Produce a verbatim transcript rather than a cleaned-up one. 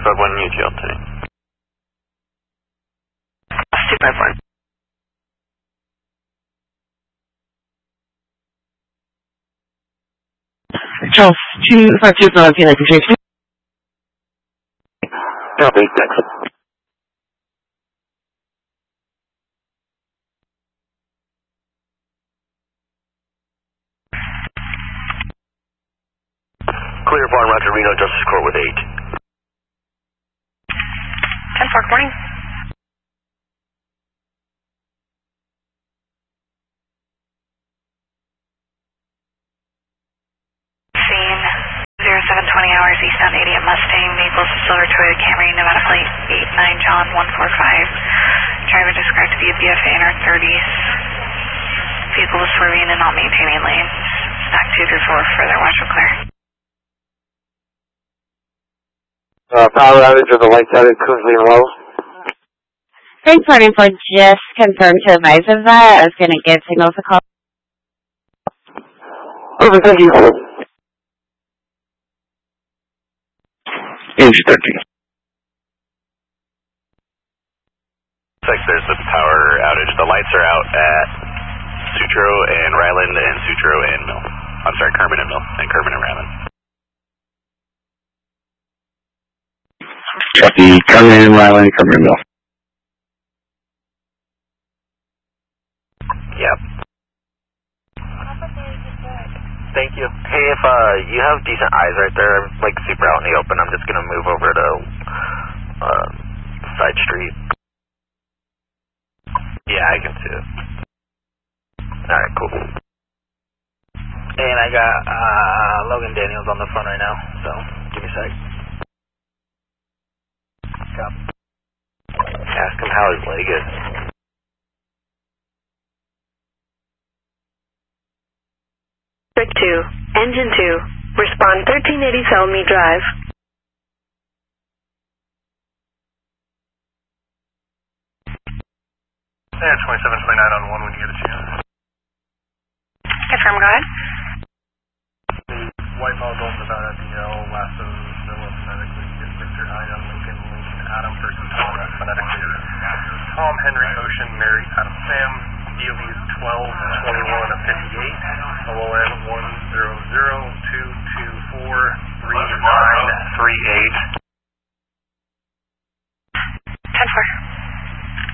Dog one, U T L two. two five one. Charles, two five two Philadelphia, like Jason. Copy, Texas. Clear Barn, Roger, Reno, Justice Court with eight. ten four, morning. Scene zero seven twenty hours eastbound eighty at Mustang, Naples, Silver Toyota Camry, Nevada Flight eight nine John one four five. Driver described to be a B F A in her thirties. Vehicle was swerving and not maintaining lanes. Stack two through four, further watch for clear. Uh, power outage of the lights out at Coonsley and Wells. Thanks, Morning for just confirmed to advise of that. I was going to give signals a call. Over, thank you. Inch thirteen. Six, there's a power outage. The lights are out at Sutro and Ryland and Sutro and Mill. I'm sorry, Kerman and Mill, and Kerman and Ryland. Copy, Kerman and Ryland, Kerman and Mill. Yep. Thank you. Hey, if uh, you have decent eyes right there, I'm like super out in the open. I'm just gonna move over to uh, side street. Yeah, I can see it. Alright, cool. And I got uh, Logan Daniels on the phone right now, so give me a sec. Yep. Ask him how his leg is. District two, Engine two, respond thirteen eighty Selmy Drive. Yeah, twenty-seven twenty-nine on one when you get a chance. Confirm, go ahead. White Ball Golf about at the L, Lasso, Villa phonetically, Victor I on Lincoln, Lincoln Adam, person Tom phonetically, Tom Henry Ocean, Mary Adam Sam, D O B is twelve twenty-one of fifty-eight, O L N one zero zero two two four three nine three eight. ten four.